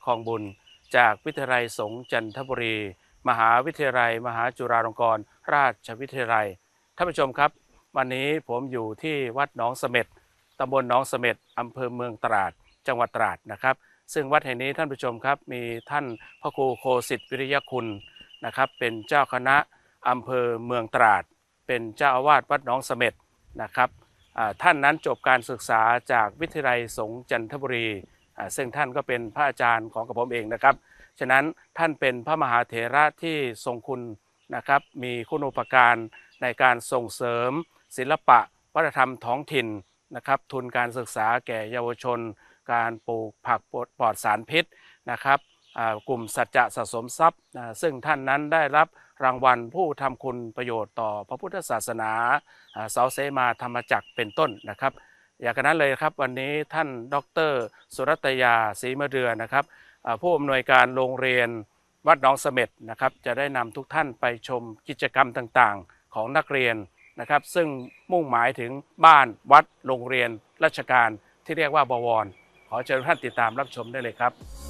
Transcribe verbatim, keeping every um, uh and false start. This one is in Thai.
คลองบุญจากวิทยาลัยสงฆ์จันทบุรีมหาวิทยาลัยมหาจุฬาลงกรณราชวิทยาลัยท่านผู้ชมครับวันนี้ผมอยู่ที่วัดหนองเสม็ดตำบลหนองเสม็ดอำเภอเมืองตราดจังหวัดตราดนะครับซึ่งวัดแห่งนี้ท่านผู้ชมครับมีท่านพระครูโคสิทธิ์วิริยคุณนะครับเป็นเจ้าคณะอำเภอเมืองตราดเป็นเจ้าอาวาสวัดหนองเสม็ดนะครับท่านนั้นจบการศึกษาจากวิทยาลัยสงฆ์จันทบุรีซึ่งท่านก็เป็นพระอาจารย์ของกระผมเองนะครับฉะนั้นท่านเป็นพระมหาเถระที่ทรงคุณนะครับมีคุณูปการในการส่งเสริมศิลปะวัฒนธรรมท้องถิ่นนะครับทุนการศึกษาแก่เยาวชนการปลูกผักปลอดสารพิษนะครับกลุ่มสัจจะสะสมทรัพย์ซึ่งท่านนั้นได้รับรางวัลผู้ทำคุณประโยชน์ต่อพระพุทธศาสนาเสาเสมาธรรมจักรเป็นต้นนะครับอย่างนั้นเลยครับวันนี้ท่านดร.สุรัตยาศรีมะเดือนะครับผู้อำนวยการโรงเรียนวัดหนองเสม็ดนะครับจะได้นำทุกท่านไปชมกิจกรรมต่างๆของนักเรียนนะครับซึ่งมุ่งหมายถึงบ้านวัดโรงเรียนราชการที่เรียกว่าบวรขอเชิญท่านติดตามรับชมได้เลยครับ